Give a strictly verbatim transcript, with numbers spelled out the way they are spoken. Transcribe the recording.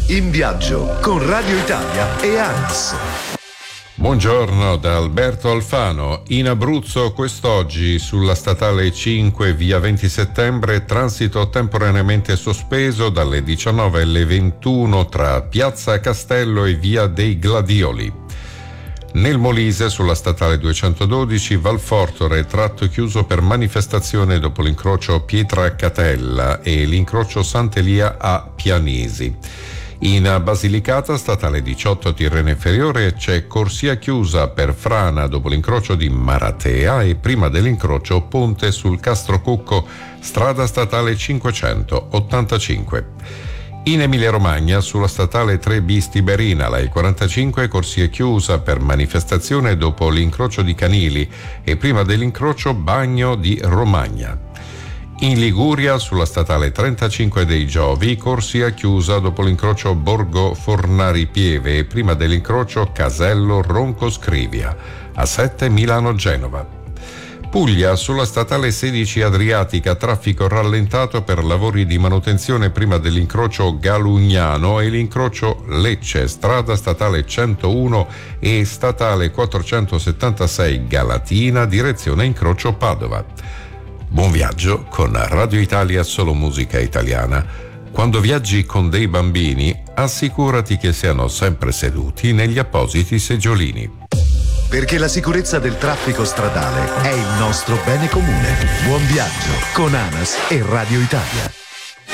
In viaggio con Radio Italia e ANAS. Buongiorno da Alberto Alfano. In Abruzzo quest'oggi sulla statale cinque via venti settembre transito temporaneamente sospeso dalle diciannove alle ventuno tra Piazza Castello e via dei Gladioli. Nel Molise sulla statale duecentododici Valfortore tratto chiuso per manifestazione dopo l'incrocio Pietra Catella e l'incrocio Sant'Elia a Pianesi. In Basilicata, statale diciotto Tirreno Inferiore, c'è corsia chiusa per frana dopo l'incrocio di Maratea e prima dell'incrocio ponte sul Castro Cucco, strada statale cinquecentottantacinque. In Emilia-Romagna, sulla statale tre bis Tiberina, la E quarantacinque, corsia chiusa per manifestazione dopo l'incrocio di Canili e prima dell'incrocio Bagno di Romagna. In Liguria, sulla statale trentacinque dei Giovi, corsia chiusa dopo l'incrocio Borgo Fornari Pieve e prima dell'incrocio Casello Ronco Scrivia. A sette Milano-Genova. Puglia, sulla statale sedici Adriatica, traffico rallentato per lavori di manutenzione prima dell'incrocio Galugnano e l'incrocio Lecce, strada statale centouno e statale quattrocentosettantasei Galatina, direzione incrocio Padova. Buon viaggio con Radio Italia Solo Musica Italiana. Quando viaggi con dei bambini, assicurati che siano sempre seduti negli appositi seggiolini. Perché la sicurezza del traffico stradale è il nostro bene comune. Buon viaggio con ANAS e Radio Italia.